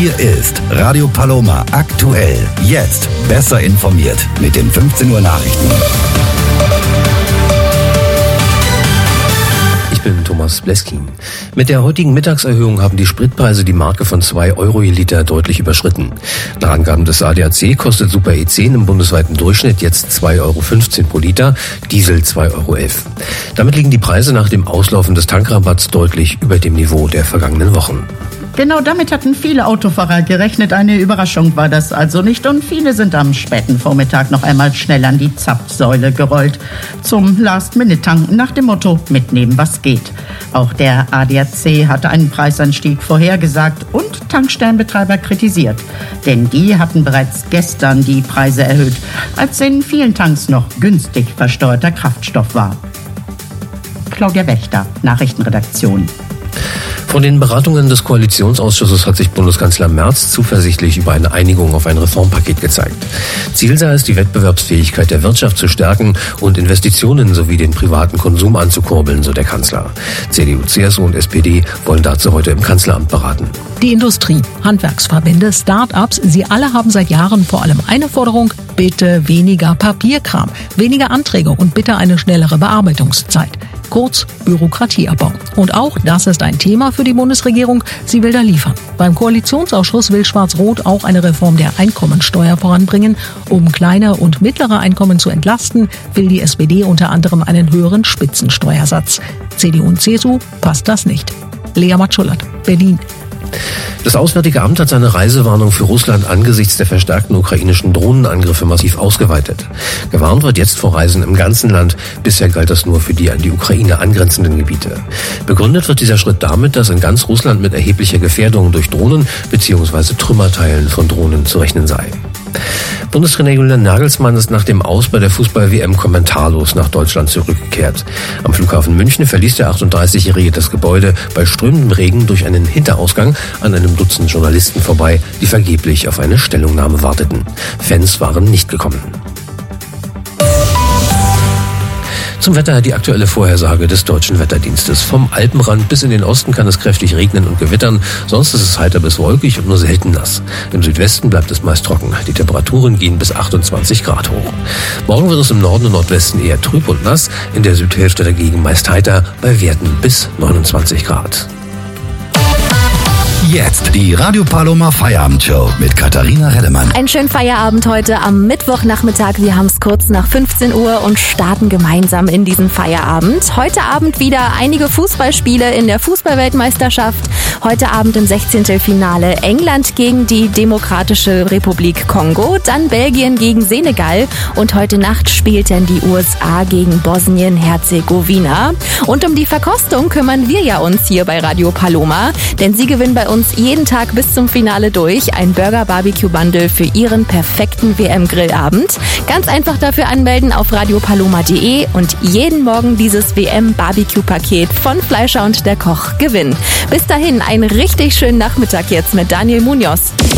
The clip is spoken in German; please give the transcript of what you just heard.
Hier ist Radio Paloma aktuell. Jetzt besser informiert mit den 15 Uhr Nachrichten. Ich bin Thomas Bleskin. Mit der heutigen Mittagserhöhung haben die Spritpreise die Marke von 2 Euro je Liter deutlich überschritten. Nach Angaben des ADAC kostet Super E10 im bundesweiten Durchschnitt jetzt 2,15 Euro pro Liter, Diesel 2,11 Euro. Damit liegen die Preise nach dem Auslaufen des Tankrabatts deutlich über dem Niveau der vergangenen Wochen. Genau damit hatten viele Autofahrer gerechnet. Eine Überraschung war das also nicht. Und viele sind am späten Vormittag noch einmal schnell an die Zapfsäule gerollt. Zum Last-Minute-Tanken nach dem Motto, mitnehmen was geht. Auch der ADAC hatte einen Preisanstieg vorhergesagt und Tankstellenbetreiber kritisiert. Denn die hatten bereits gestern die Preise erhöht, als in vielen Tanks noch günstig versteuerter Kraftstoff war. Claudia Wächter, Nachrichtenredaktion. Von den Beratungen des Koalitionsausschusses hat sich Bundeskanzler Merz zuversichtlich über eine Einigung auf ein Reformpaket gezeigt. Ziel sei es, die Wettbewerbsfähigkeit der Wirtschaft zu stärken und Investitionen sowie den privaten Konsum anzukurbeln, so der Kanzler. CDU, CSU und SPD wollen dazu heute im Kanzleramt beraten. Die Industrie, Handwerksverbände, Start-ups, sie alle haben seit Jahren vor allem eine Forderung: bitte weniger Papierkram, weniger Anträge und bitte eine schnellere Bearbeitungszeit. Kurz Bürokratieabbau. Und auch das ist ein Thema für die Bundesregierung. Sie will da liefern. Beim Koalitionsausschuss will Schwarz-Rot auch eine Reform der Einkommensteuer voranbringen. Um kleine und mittlere Einkommen zu entlasten, will die SPD unter anderem einen höheren Spitzensteuersatz. CDU und CSU passt das nicht. Lea Matschullert, Berlin. Das Auswärtige Amt hat seine Reisewarnung für Russland angesichts der verstärkten ukrainischen Drohnenangriffe massiv ausgeweitet. Gewarnt wird jetzt vor Reisen im ganzen Land. Bisher galt das nur für die an die Ukraine angrenzenden Gebiete. Begründet wird dieser Schritt damit, dass in ganz Russland mit erheblicher Gefährdung durch Drohnen bzw. Trümmerteilen von Drohnen zu rechnen sei. Bundestrainer Julian Nagelsmann ist nach dem Aus bei der Fußball-WM kommentarlos nach Deutschland zurückgekehrt. Am Flughafen München verließ der 38-Jährige das Gebäude bei strömendem Regen durch einen Hinterausgang an einem Dutzend Journalisten vorbei, die vergeblich auf eine Stellungnahme warteten. Fans waren nicht gekommen. Zum Wetter die aktuelle Vorhersage des Deutschen Wetterdienstes. Vom Alpenrand bis in den Osten kann es kräftig regnen und gewittern. Sonst ist es heiter bis wolkig und nur selten nass. Im Südwesten bleibt es meist trocken. Die Temperaturen gehen bis 28 Grad hoch. Morgen wird es im Norden und Nordwesten eher trüb und nass. In der Südhälfte dagegen meist heiter bei Werten bis 29 Grad. Jetzt die Radio Paloma Feierabendshow mit Katharina Hellemann. Einen schönen Feierabend heute am Mittwochnachmittag. Wir haben es kurz nach 15 Uhr und starten gemeinsam in diesen Feierabend. Heute Abend wieder einige Fußballspiele in der Fußballweltmeisterschaft. Heute Abend im 16. Finale England gegen die Demokratische Republik Kongo, dann Belgien gegen Senegal und heute Nacht spielt dann die USA gegen Bosnien-Herzegowina. Und um die Verkostung kümmern wir ja uns hier bei Radio Paloma, denn Sie gewinnen bei uns jeden Tag bis zum Finale durch ein Burger-Barbecue-Bundle für Ihren perfekten WM-Grillabend. Ganz einfach dafür anmelden auf radiopaloma.de und jeden Morgen dieses WM-Barbecue-Paket von Fleischer und der Koch gewinnen. Bis dahin einen richtig schönen Nachmittag jetzt mit Daniel Munoz.